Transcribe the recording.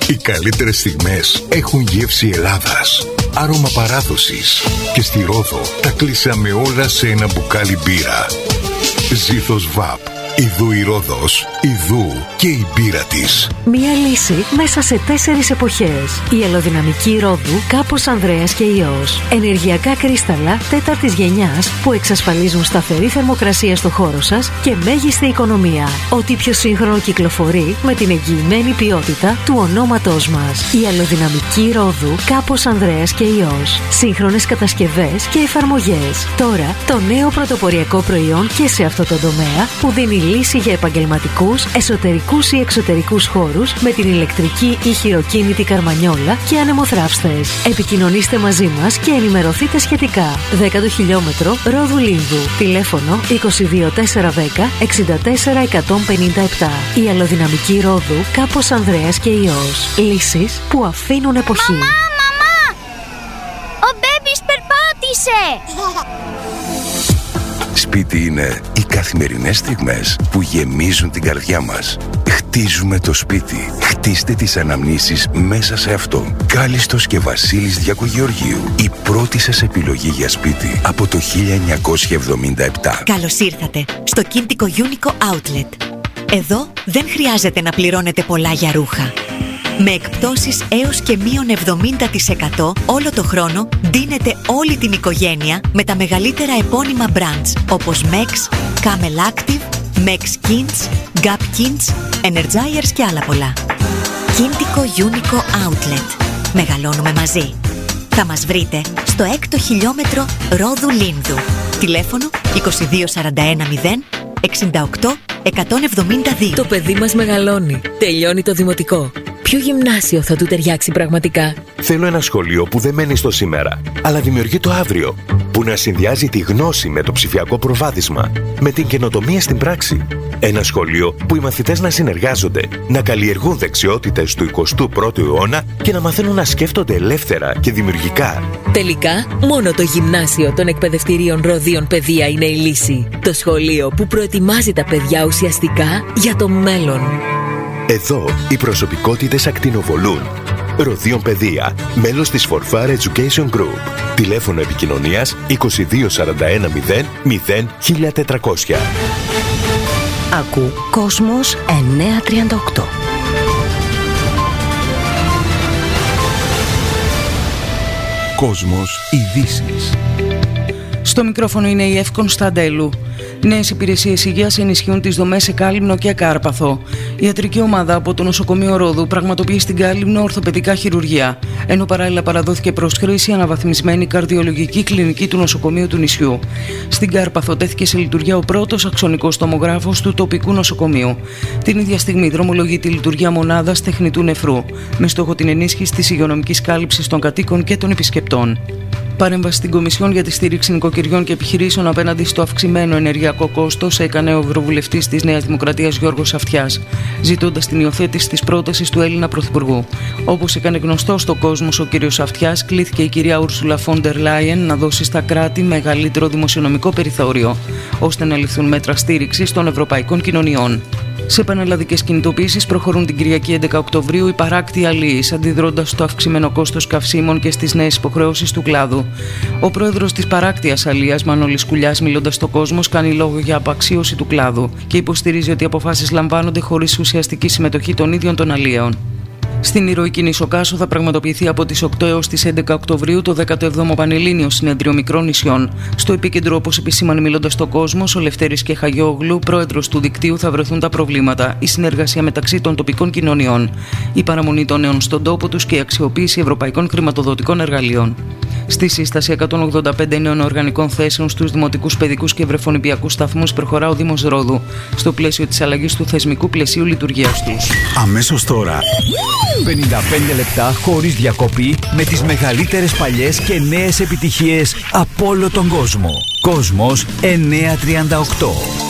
Οι καλύτερες στιγμές έχουν γεύση Ελλάδας, άρωμα παράδοσης. Και στη Ρόδο τα κλείσαμε όλα σε ένα μπουκάλι μπύρα. Ζήθος ΒΑΠ. Ιδού η Ρόδος, ιδού και η μπύρα της. Μία λύση μέσα σε 4 εποχές. Η αλλοδυναμική Ρόδου Κάπος Ανδρέας και Υιός. Ενεργειακά κρίσταλα 4ης γενιάς που εξασφαλίζουν σταθερή θερμοκρασία στο χώρο σας και μέγιστη οικονομία. Ό,τι πιο σύγχρονο κυκλοφορεί με την εγγυημένη ποιότητα του ονόματός μας. Η αλλοδυναμική Ρόδου Κάπος Ανδρέας και Υιός. Σύγχρονες κατασκευές και εφαρμογές. Τώρα το νέο πρωτοποριακό προϊόν και σε αυτό το τομέα που δίνει λύση για επαγγελματικούς, εσωτερικούς ή εξωτερικούς χώρους με την ηλεκτρική ή χειροκίνητη καρμανιόλα και ανεμοθράυστες. Επικοινωνήστε μαζί μας και ενημερωθείτε σχετικά. 10ο χιλιόμετρο Ρόδου Λίνδου. Τηλέφωνο 22410 64 157. Η αλλοδυναμική Ρόδου Κάπος Ανδρέας και Υιός. Λύσεις που αφήνουν εποχή. Μαμά! Ο μπέμπις περπάτησε! Σπίτι είναι οι καθημερινές στιγμές που γεμίζουν την καρδιά μας. Χτίζουμε το σπίτι. Χτίστε τις αναμνήσεις μέσα σε αυτό. Κάλιστος και Βασίλης Διακογεωργίου. Η πρώτη σας επιλογή για σπίτι από το 1977. Καλώς ήρθατε στο Κίντικο Unico Outlet. Εδώ δεν χρειάζεται να πληρώνετε πολλά για ρούχα. Με εκπτώσεις έως και μείον 70% όλο το χρόνο ντύνετε όλη την οικογένεια με τα μεγαλύτερα επώνυμα brands όπως Mex, Camel Active, Mex Kins, Gap Kins, Energizers και άλλα πολλά. Kintiko Unico Outlet. Μεγαλώνουμε μαζί. Θα μας βρείτε στο 6ο χιλιόμετρο Ρόδου Λίνδου. Τηλέφωνο 2241 0 68 172. Το παιδί μας μεγαλώνει. Τελειώνει το δημοτικό. Ποιο γυμνάσιο θα του ταιριάξει πραγματικά? Θέλω ένα σχολείο που δεν μένει στο σήμερα, αλλά δημιουργεί το αύριο. Που να συνδυάζει τη γνώση με το ψηφιακό προβάδισμα, με την καινοτομία στην πράξη. Ένα σχολείο που οι μαθητές να συνεργάζονται, να καλλιεργούν δεξιότητες του 21ου αιώνα και να μαθαίνουν να σκέφτονται ελεύθερα και δημιουργικά. Τελικά, μόνο το γυμνάσιο των εκπαιδευτηρίων Ροδίων Παιδεία είναι η λύση. Το σχολείο που προετοιμάζει τα παιδιά ουσιαστικά για το μέλλον. Εδώ οι προσωπικότητες ακτινοβολούν. Ροδίων Παιδεία, μέλος της Forfar Education Group. Τηλέφωνο επικοινωνίας 2241 0 0 1400. Ακού Κόσμος 938. Κόσμος ειδήσεις. Στο μικρόφωνο είναι η Εύη Κωνσταντέλου. Νέες υπηρεσίες υγείας ενισχύουν τις δομές σε Κάλυμνο και Κάρπαθο. Η ιατρική ομάδα από το νοσοκομείο Ρόδου πραγματοποιεί στην Κάλυμνο ορθοπαιδικά χειρουργία, ενώ παράλληλα παραδόθηκε προς χρήση αναβαθμισμένη καρδιολογική κλινική του νοσοκομείου του νησιού. Στην Κάρπαθο τέθηκε σε λειτουργία ο πρώτος αξονικός τομογράφος του τοπικού νοσοκομείου. Την ίδια στιγμή δρομολογεί τη λειτουργία μονάδας τεχνητού νεφρού, με στόχο την ενίσχυση της υγειονομικής κάλυψης των κατοίκων και των επισκεπτών. Παρέμβαση στην Κομισιόν για τη στήριξη νοικοκυριών και επιχειρήσεων απέναντι στο αυξημένο ενεργειακό κόστος έκανε ο Ευρωβουλευτής της Νέας Δημοκρατίας Γιώργος Αυτιάς, ζητώντας την υιοθέτηση της πρότασης του Έλληνα Πρωθυπουργού. Όπως έκανε γνωστό στον κόσμο ο κύριος Αυτιάς, κλήθηκε η κυρία Ούρσουλα Φόντερ Λάιεν να δώσει στα κράτη μεγαλύτερο δημοσιονομικό περιθώριο, ώστε να ληφθούν μέτρα στήριξης των ευρωπαϊκών κοινωνιών. Σε πανελλαδικές κινητοποιήσεις προχωρούν την Κυριακή 11 Οκτωβρίου οι παράκτιοι αλίεις, αντιδρώντας στο αυξημένο κόστος καυσίμων και στις νέες υποχρεώσεις του κλάδου. Ο πρόεδρος της παράκτιας αλίας, Μανώλης Κουλιάς, μιλώντας στο κόσμο, κάνει λόγο για απαξίωση του κλάδου και υποστηρίζει ότι οι αποφάσεις λαμβάνονται χωρίς ουσιαστική συμμετοχή των ίδιων των αλίεων. Στην ηρωική νήσο Κάσο θα πραγματοποιηθεί από τις 8 έως τις 11 Οκτωβρίου το 17ο Πανελλήνιο Συνέδριο Μικρών Νησιών. Στο επίκεντρο, όπως επισήμανε μιλώντας στον κόσμο, ο Λευτέρης Κεχαγιόγλου, πρόεδρος του δικτύου, θα βρεθούν τα προβλήματα, η συνεργασία μεταξύ των τοπικών κοινωνιών, η παραμονή των νέων στον τόπο τους και η αξιοποίηση ευρωπαϊκών χρηματοδοτικών εργαλείων. Στη σύσταση 185 νέων οργανικών θέσεων στους δημοτικούς παιδικούς και βρεφονιπιακούς σταθμούς προχωρά ο Δήμος Ρόδου, στο πλαίσιο της αλλαγής του θεσμικού πλαισίου λειτουργίας τους. Αμέσως τώρα, 55 λεπτά χωρίς διακοπή με τις μεγαλύτερες παλιές και νέες επιτυχίες από όλο τον κόσμο. Κόσμος 938.